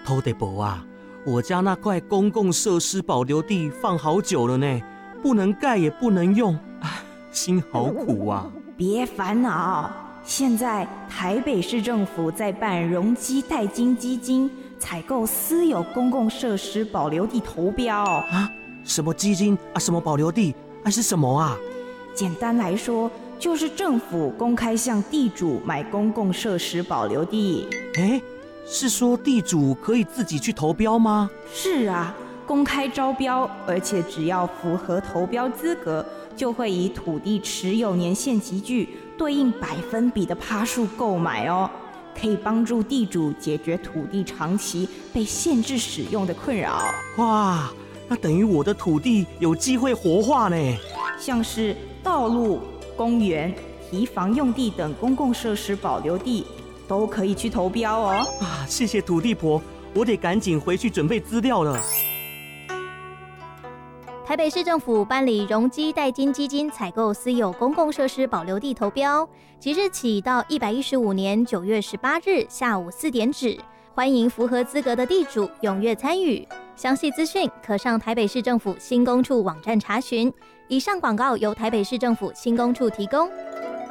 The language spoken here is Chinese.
土地伯啊，我家那块公共设施保留地放好久了呢，不能盖也不能用，心好苦啊。 别烦恼，现在台北市政府在办容积代金基金，采购私有公共设施保留地投标啊？什么基金啊？什么保留地？是什么啊？ 简单来说，就是政府公开向地主买公共设施保留地。 是说地主可以自己去投标吗？ 是啊，公开招标，而且只要符合投标资格，就会以土地持有年限级距对应100%的趴数购买哦，可以帮助地主解决土地长期被限制使用的困扰。 哇，那等于我的土地有机会活化呢。 像是道路、公园、堤防用地等公共设施保留地都可以去投标哦。 谢谢土地婆，我得赶紧回去准备资料了。 台北市政府办理容积代金基金采购私有公共设施保留地投标，即日起到115年9月18日下午4点止，欢迎符合资格的地主踊跃参与。详细资讯可上台北市政府新公处网站查询。以上广告由台北市政府新公处提供。